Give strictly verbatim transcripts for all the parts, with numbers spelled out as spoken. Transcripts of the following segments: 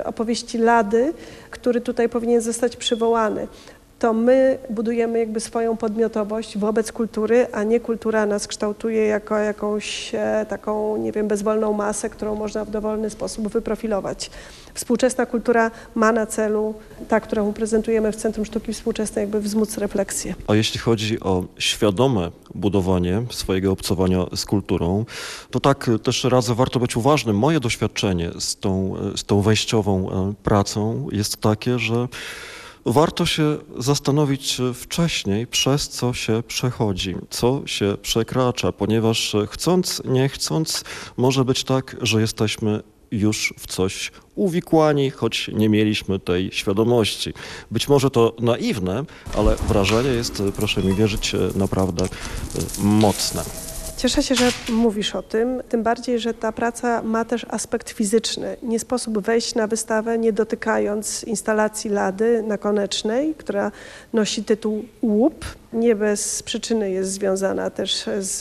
opowieści Lady, który tutaj powinien zostać przywołany. To my budujemy jakby swoją podmiotowość wobec kultury, a nie kultura nas kształtuje jako jakąś e, taką, nie wiem, bezwolną masę, którą można w dowolny sposób wyprofilować. Współczesna kultura ma na celu, ta, którą prezentujemy w Centrum Sztuki Współczesnej, jakby wzmóc refleksję. A jeśli chodzi o świadome budowanie swojego obcowania z kulturą, to tak też raz warto być uważnym. Moje doświadczenie z tą, z tą wejściową pracą jest takie, że warto się zastanowić wcześniej, przez co się przechodzi, co się przekracza, ponieważ chcąc, nie chcąc, może być tak, że jesteśmy już w coś uwikłani, choć nie mieliśmy tej świadomości. Być może to naiwne, ale wrażenie jest, proszę mi wierzyć, naprawdę mocne. Cieszę się, że mówisz o tym, tym bardziej, że ta praca ma też aspekt fizyczny. Nie sposób wejść na wystawę, nie dotykając instalacji Lady Nakonecznej, która nosi tytuł Łup. Nie bez przyczyny jest związana też z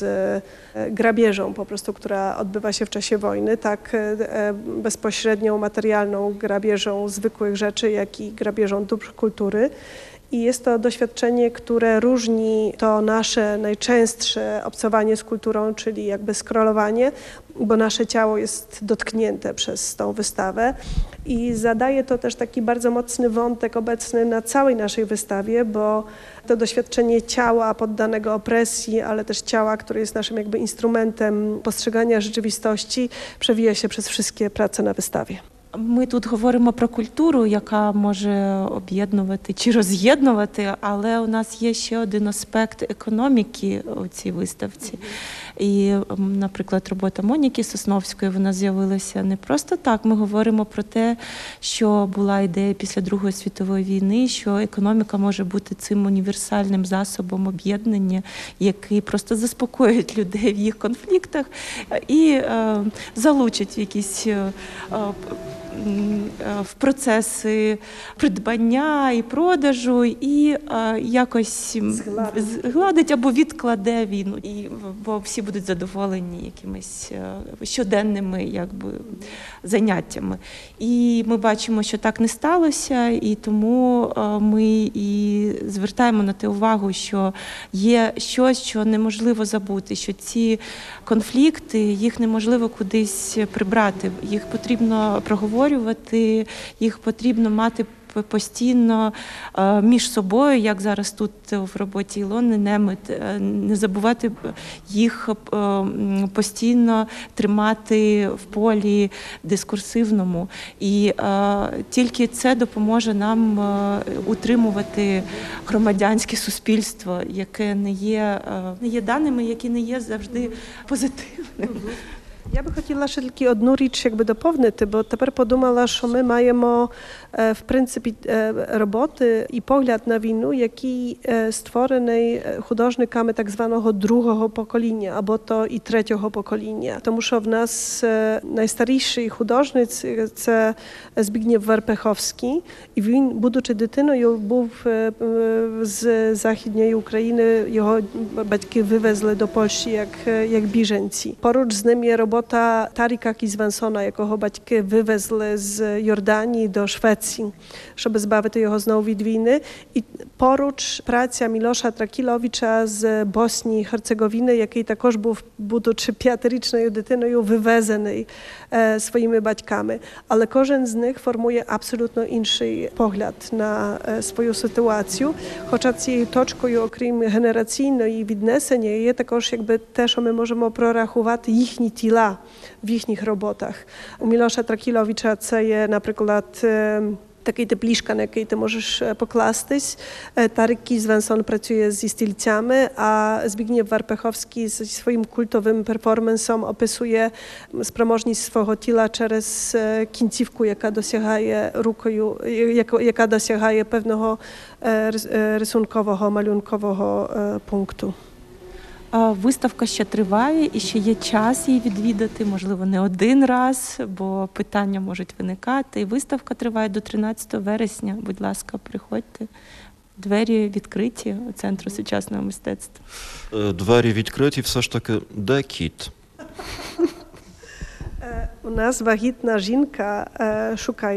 grabieżą po prostu, która odbywa się w czasie wojny, tak bezpośrednią, materialną grabieżą zwykłych rzeczy, jak i grabieżą dóbr kultury. I jest to doświadczenie, które różni to nasze najczęstsze obcowanie z kulturą, czyli jakby scrollowanie, bo nasze ciało jest dotknięte przez tą wystawę i zadaje to też taki bardzo mocny wątek obecny na całej naszej wystawie, bo to doświadczenie ciała poddanego opresji, ale też ciała, które jest naszym jakby instrumentem postrzegania rzeczywistości, przewija się przez wszystkie prace na wystawie. Ми тут говоримо про культуру, яка може об'єднувати чи роз'єднувати, але у нас є ще один аспект економіки у цій виставці. І, наприклад, робота Моніки Сосновської, вона з'явилася не просто так. Ми говоримо про те, що була ідея після Другої світової війни, що економіка може бути цим універсальним засобом об'єднання, який просто заспокоїть людей в їх конфліктах і е, залучить якісь е, в процеси придбання і продажу, і е, якось згладить або відкладе війну, і, бо всі будуть задоволені якимись е, щоденними якби, заняттями. І ми бачимо, що так не сталося, і тому е, ми і звертаємо на те увагу, що є щось, що неможливо забути, що ці конфлікти, їх неможливо кудись прибрати, їх потрібно проговорити, їх потрібно мати постійно між собою, як зараз тут в роботі Ілони Немет, не забувати їх постійно тримати в полі дискурсивному. І тільки це допоможе нам утримувати громадянське суспільство, яке не є, не є даними, які не є завжди позитивними. Я би хотіла ще тільки одну річ якби доповнити, бо тепер подумала, що ми маємо в принципі роботи і погляд на війну, який створений художниками так званого другого покоління, або то і третього покоління. Тому що в нас найстаріший художник – це Збігнєв Верпеховський, і він, будучи дитиною, був з Західної України, його батьки вивезли до Польщі як, як біженці. Поруч з ним є робота Робота Таріка Кізвансона, якого батьки вивезли з Йорданії до Швеції, щоб збавити його знову від війни. І поруч праця Мілоша Тракіловича з Боснії і Герцеговіни, який також був, будучи п'ятирічною дитиною, вивезений е, своїми батьками. Але кожен з них формує абсолютно інший погляд на е, свою ситуацію. Хоча цією точкою, окрім генераційної віднесення, є також якби те, що ми можемо прорахувати їхні тіла в їхніх роботах. У Мілоша Тракіловича це є, наприклад, такий тип ліжка, на який ти можеш покластись. Тарик Кізвансон працює зі стільцями, а Збігнєв Варпеховський зі своїм культовим перформансом описує спроможність свого тіла через кінцівку, яка досягає рукою, яка досягає певного рисункового, малюнкового пункту. Виставка ще триває і ще є час її відвідати, можливо, не один раз, бо питання можуть виникати. І виставка триває до тринадцятого вересня. Будь ласка, приходьте. Двері відкриті у Центру сучасного мистецтва. Двері відкриті, все ж таки, де кіт? У нас вагітна жінка шукає